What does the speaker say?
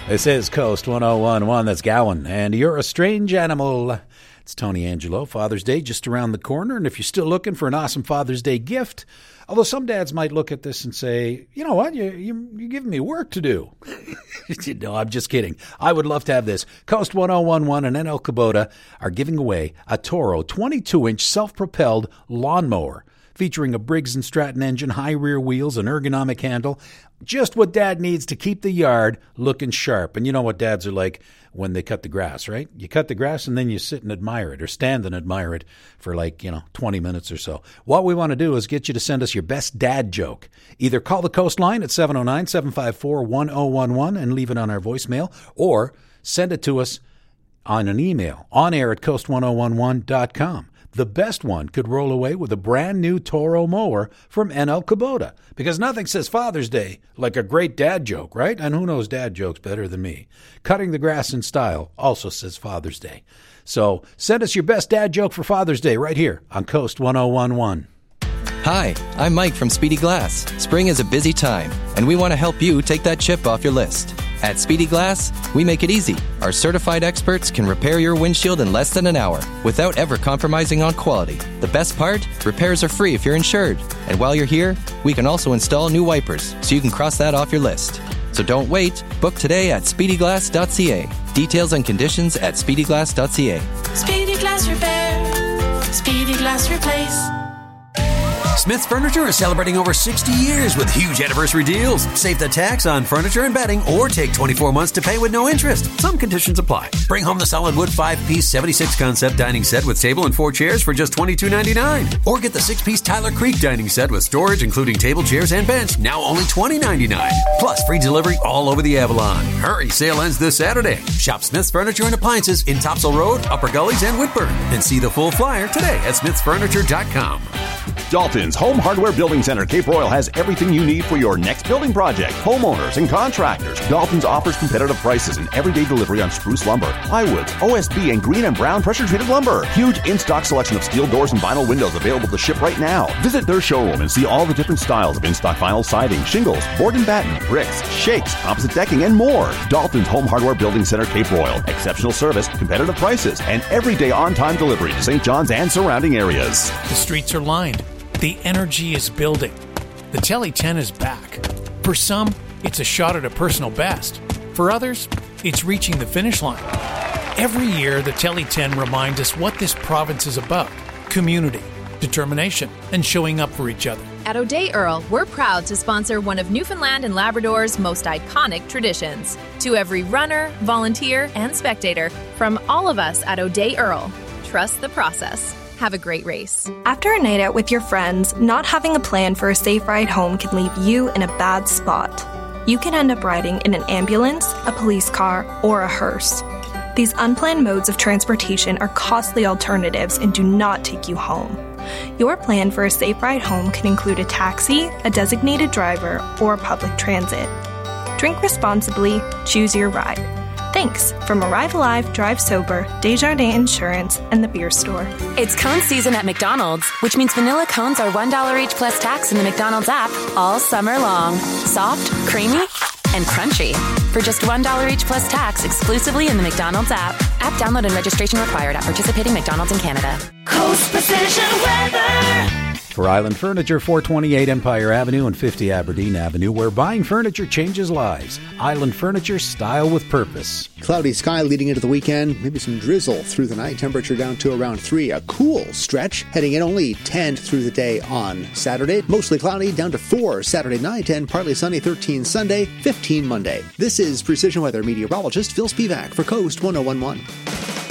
This is Coast 1011. That's Gowan. And you're a strange animal. It's Tony Angelo. Father's Day just around the corner. And if you're still looking for an awesome Father's Day gift, although some dads might look at this and say, you know what, you're giving me work to do. No, I'm just kidding. I would love to have this. Coast 1011 and NL Kubota are giving away a Toro 22-inch self-propelled lawnmower featuring a Briggs & Stratton engine, high rear wheels, an ergonomic handle. Just what Dad needs to keep the yard looking sharp. And you know what dads are like when they cut the grass, right? You cut the grass and then you sit and admire it or stand and admire it for 20 minutes or so. What we want to do is get you to send us your best dad joke. Either call the Coast line at 709-754-1011 and leave it on our voicemail, or send it to us on an email, onair@coast1011.com. The best one could roll away with a brand new Toro mower from NL Kubota, because nothing says Father's Day like a great dad joke, right? And who knows dad jokes better than me? Cutting the grass in style also says Father's Day. So send us your best dad joke for Father's Day right here on Coast 1011. Hi, I'm Mike from Speedy Glass. Spring is a busy time, and we want to help you take that chip off your list. At Speedy Glass, we make it easy. Our certified experts can repair your windshield in less than an hour without ever compromising on quality. The best part? Repairs are free if you're insured. And while you're here, we can also install new wipers, so you can cross that off your list. So don't wait. Book today at speedyglass.ca. Details and conditions at speedyglass.ca. Speedy Glass Repair. Speedy Glass Replace. Smith's Furniture is celebrating over 60 years with huge anniversary deals. Save the tax on furniture and bedding, or take 24 months to pay with no interest. Some conditions apply. Bring home the solid wood 5-piece 76 concept dining set with table and 4 chairs for just $22.99. Or get the 6-piece Tyler Creek dining set with storage including table, chairs, and bench, now only $20.99. Plus free delivery all over the Avalon. Hurry, sale ends this Saturday. Shop Smith's Furniture and Appliances in Topsail Road, Upper Gullies, and Whitburn. And see the full flyer today at smithsfurniture.com. Dalton's Home Hardware Building Center, Cape Royal, has everything you need for your next building project. Homeowners and contractors. Dalton's offers competitive prices and everyday delivery on spruce lumber, plywoods, OSB, and green and brown pressure-treated lumber. Huge in-stock selection of steel doors and vinyl windows available to ship right now. Visit their showroom and see all the different styles of in-stock vinyl siding, shingles, board and batten, bricks, shakes, composite decking, and more. Dalton's Home Hardware Building Center, Cape Royal. Exceptional service, competitive prices, and everyday on-time delivery to St. John's and surrounding areas. The streets are lined. The energy is building. The Tele 10 is back. For some, it's a shot at a personal best. For others, it's reaching the finish line. Every year, the Tele 10 reminds us what this province is about: community, determination, and showing up for each other. At O'Day Earl, we're proud to sponsor one of Newfoundland and Labrador's most iconic traditions. To every runner, volunteer, and spectator, from all of us at O'Day Earl, trust the process. Have a great race. After a night out with your friends, not having a plan for a safe ride home can leave you in a bad spot. You can end up riding in an ambulance, a police car, or a hearse. These unplanned modes of transportation are costly alternatives and do not take you home. Your plan for a safe ride home can include a taxi, a designated driver, or public transit. Drink responsibly, choose your ride. Thanks from Arrive Alive, Drive Sober, Desjardins Insurance, and the Beer Store. It's cone season at McDonald's, which means vanilla cones are $1 each plus tax in the McDonald's app all summer long. Soft, creamy, and crunchy. For just $1 each plus tax exclusively in the McDonald's app. App download and registration required at participating McDonald's in Canada. Coast Precision Weather. For Island Furniture, 428 Empire Avenue and 50 Aberdeen Avenue, where buying furniture changes lives. Island Furniture, style with purpose. Cloudy sky leading into the weekend. Maybe some drizzle through the night. Temperature down to around 3. A cool stretch. Heading in only 10 through the day on Saturday. Mostly cloudy down to 4 Saturday night and partly sunny 13 Sunday, 15 Monday. This is Precision Weather meteorologist Phil Spivak for Coast 1011.